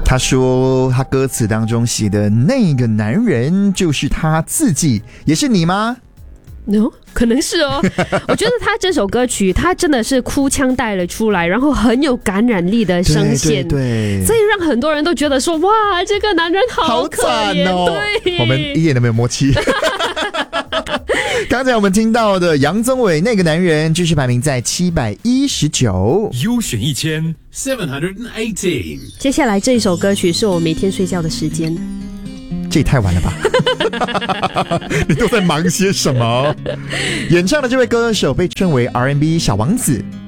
他说他歌词当中写的那个男人就是他自己，也是你吗 ？No， 可能是哦。我觉得他这首歌曲，他真的是哭腔带了出来，然后很有感染力的声线， 对， 所以让很多人都觉得说，哇，这个男人好可怜哦。 对， 我们一点都没有默契。刚才我们听到的杨宗纬那个男人，继续排名在719， 优选1718。 接下来这一首歌曲是我每天睡觉的时间。 这也太晚了吧。你都在忙些什么？演唱的这位歌手被称为 R&B 小王子，